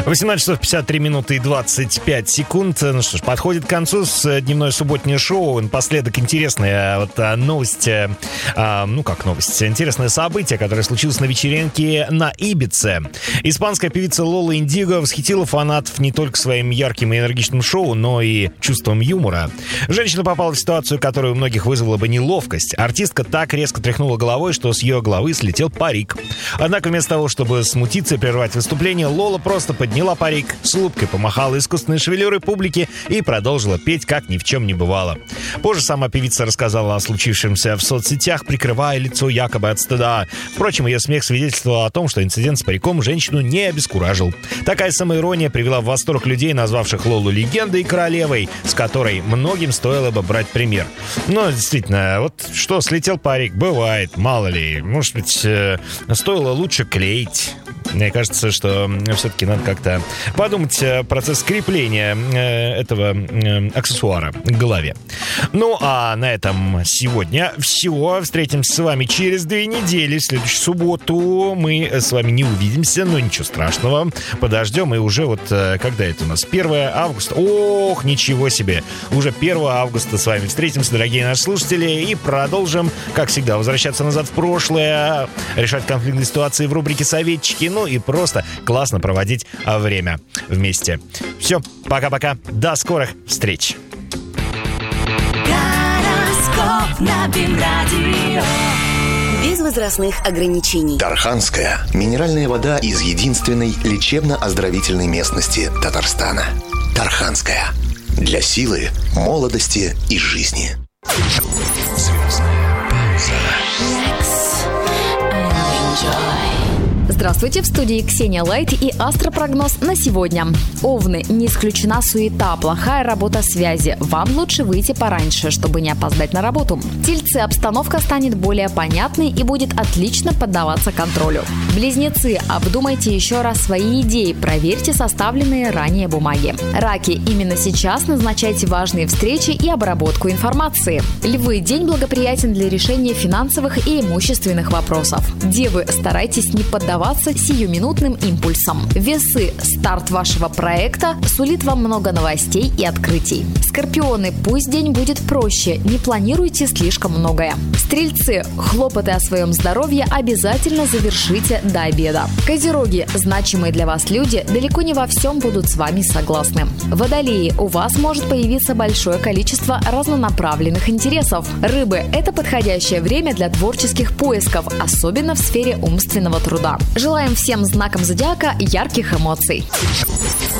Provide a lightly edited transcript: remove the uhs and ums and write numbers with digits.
18 часов 53 минуты и 25 секунд. Ну что ж, подходит к концу дневное субботнее шоу. Напоследок интересная новость. Новость. Интересное событие, которое случилось на вечеринке на Ибице. Испанская певица Лола Индиго восхитила фанатов не только своим ярким и энергичным шоу, но и чувством юмора. Женщина попала в ситуацию, которая у многих вызвала бы неловкость. Артистка так резко тряхнула головой, что с ее головы слетел парик. Однако вместо того, чтобы смутиться и прервать выступление, Лола просто подняла парик, с улыбкой помахала искусственной шевелюрой публике и продолжила петь, как ни в чем не бывало. Позже сама певица рассказала о случившемся в соцсетях, прикрывая лицо якобы от стыда. Впрочем, ее смех свидетельствовал о том, что инцидент с париком женщину не обескуражил. Такая самоирония привела в восторг людей, назвавших Лолу легендой и королевой, с которой многим стоило бы брать пример. Но действительно, вот что, слетел парик, бывает, мало ли. Может быть, стоило лучше клеить. Мне кажется, что все-таки надо как-то подумать процесс крепления этого аксессуара к голове. Ну, а на этом сегодня все. Встретимся с вами через 2 недели. В следующую субботу мы с вами не увидимся, но ничего страшного. Подождем, и уже когда это у нас? 1 августа. Ох, ничего себе. Уже 1 августа с вами встретимся, дорогие наши слушатели, и продолжим, как всегда, возвращаться назад в прошлое, решать конфликтные ситуации в рубрике «Советчики», ну и просто классно проводить время вместе. Все, пока-пока, до скорых встреч. Гороскоп на Бимрадио. Без возрастных ограничений. Тарханская минеральная вода из единственной лечебно-оздоровительной местности Татарстана. Тарханская. Для силы, молодости и жизни. Звездная пауза. Здравствуйте, в студии Ксения Лайт и астропрогноз на сегодня. Овны, не исключена суета, плохая работа связи. Вам лучше выйти пораньше, чтобы не опоздать на работу. Тельцы, обстановка станет более понятной и будет отлично поддаваться контролю. Близнецы, обдумайте еще раз свои идеи, проверьте составленные ранее бумаги. Раки, именно сейчас назначайте важные встречи и обработку информации. Львы, день благоприятен для решения финансовых и имущественных вопросов. Девы, старайтесь не поддаваться сиюминутным импульсам. Весы, старт вашего проекта сулит вам много новостей и открытий. Скорпионы, пусть день будет проще, не планируйте слишком многое. Стрельцы, хлопоты о своем здоровье обязательно завершите до обеда. Козероги, значимые для вас люди далеко не во всем будут с вами согласны. Водолеи, у вас может появиться большое количество разнонаправленных интересов. Рыбы, это подходящее время для творческих поисков, особенно в сфере умственного труда. Желаем всем знакам зодиака ярких эмоций.